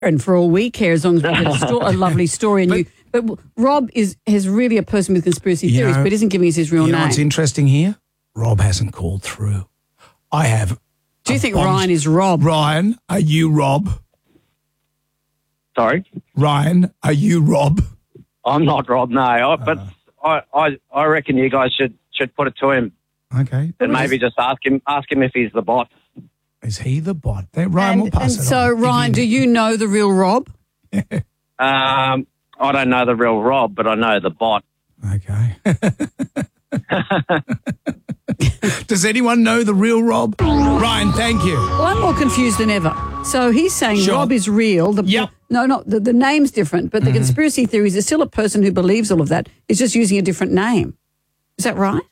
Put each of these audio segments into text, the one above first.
and for all we care, as long as we get a lovely story. And but Rob is really a person with conspiracy theories, but isn't giving us his real name. You know what's interesting here? Rob hasn't called through. I have. Do you think Ryan is Rob? Ryan, are you Rob? Sorry? Ryan, are you Rob? I'm not Rob, no. But I reckon you guys should put it to him. Okay. And maybe just ask him if he's the bot. Is he the bot? Ryan will pass it on. So, Ryan, do you know the real Rob? I don't know the real Rob, but I know the bot. Okay. Does anyone know the real Rob? Ryan, thank you. Well, I'm more confused than ever. So he's saying Rob is real. The name's different, but the conspiracy theories is still a person who believes all of that. He's just using a different name. Is that right?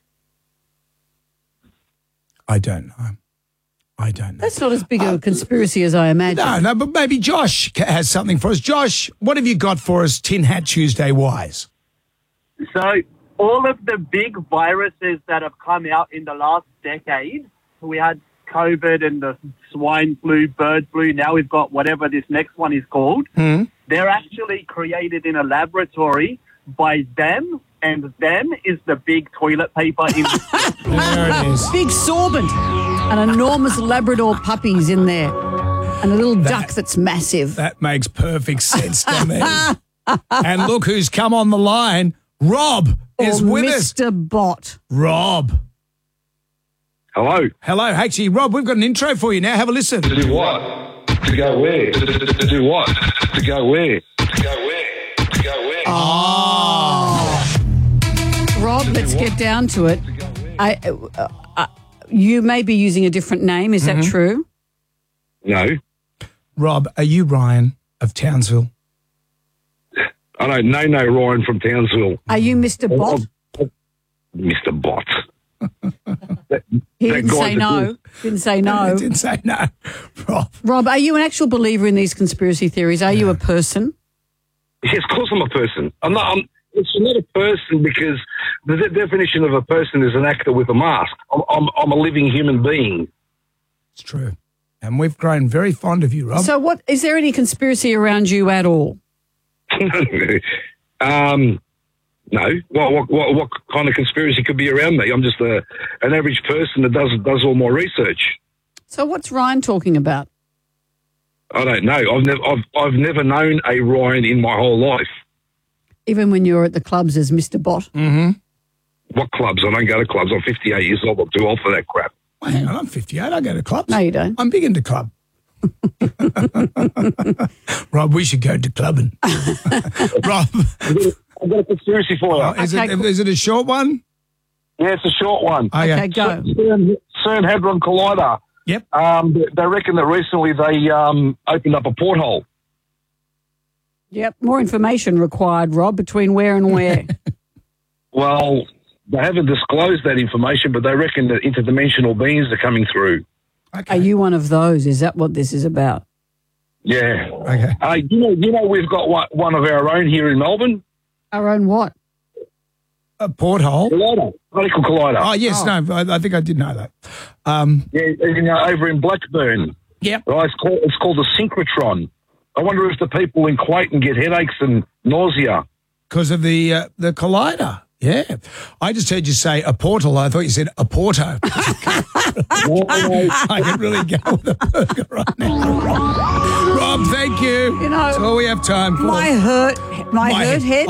I don't know. That's not as big a conspiracy as I imagine. No, but maybe Josh has something for us. Josh, what have you got for us Tin Hat Tuesday-wise? So all of the big viruses that have come out in the last decade, we had COVID and the swine flu, bird flu, now we've got whatever this next one is called. They're actually created in a laboratory by them, and them is the big toilet paper in There it is. Big sorbent, an enormous Labrador puppies in there, and a little duck that's massive. That makes perfect sense to me. And look who's come on the line. Rob is with us. Mr. Bot. Rob. Hello. Hello. Actually, Rob, we've got an intro for you now. Have a listen. To do what? To go where? To do what? To go where? To go where? To go where? Rob, let's get down to it. You may be using a different name. Is that true? No. Rob, are you Ryan of Townsville? I don't know no Ryan from Townsville. Are you Mr. Bot? Mr. Bot. He didn't say no. Didn't say no. Didn't say no. Rob, are you an actual believer in these conspiracy theories? Are you a person? Yes, of course I'm a person. It's not a person because the definition of a person is an actor with a mask. I'm a living human being. It's true. And we've grown very fond of you, Rob. So is there any conspiracy around you at all? No. What kind of conspiracy could be around me? I'm just an average person that does all my research. So what's Ryan talking about? I don't know. I've never known a Ryan in my whole life. Even when you were at the clubs as Mr. Bot? Mm-hmm. What clubs? I don't go to clubs. I'm 58 years old. I'm too old for that crap. Well, hang on, I'm 58. I go to clubs. No, you don't. I'm big into club. Rob, we should go to clubbing. Rob. I've got a conspiracy for you. Is it a short one? Yeah, it's a short one. Okay, go. CERN Hadron Collider. Yep. They reckon that recently they opened up a porthole. Yep. More information required, Rob, between where and where? Well, they haven't disclosed that information, but they reckon that interdimensional beings are coming through. Okay. Are you one of those? Is that what this is about? Yeah. Okay. You know, we've got one of our own here in Melbourne. Our own what? A porthole? Collider. Particle collider. Oh, yes. No, I think I did know that. Over in Blackburn. Yep. Right, it's called the synchrotron. I wonder if the people in Clayton get headaches and nausea. Because of the collider. Yeah. I just heard you say a portal. I thought you said a porto. I can really go with a burger right now. Rob, thank you. You know, that's all we have time for. My hurt head.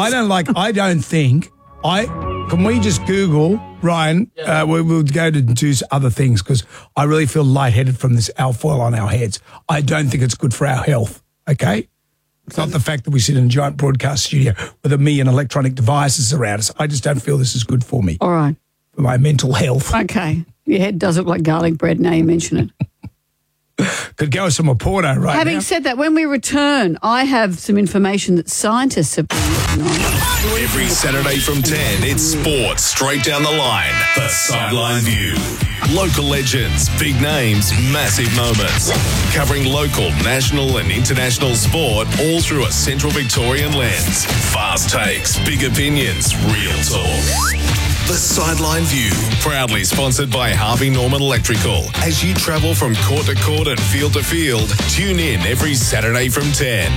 Can we just Google, Ryan, we'll go to do other things because I really feel lightheaded from this alfoil on our heads. I don't think it's good for our health, okay? It's not the fact that we sit in a giant broadcast studio with 1 million electronic devices around us. I just don't feel this is good for me. All right. For my mental health. Okay. Your head does look like garlic bread now you mention it. Could go with some Oporto right now. Having said that, when we return, I have some information that scientists have been working on. Every Saturday from 10, it's sports straight down the line. The Sideline View. Local legends, big names, massive moments. Covering local, national and international sport all through a Central Victorian lens. Fast takes, big opinions, real talk. The Sideline View, proudly sponsored by Harvey Norman Electrical. As you travel from court to court and field to field, tune in every Saturday from 10.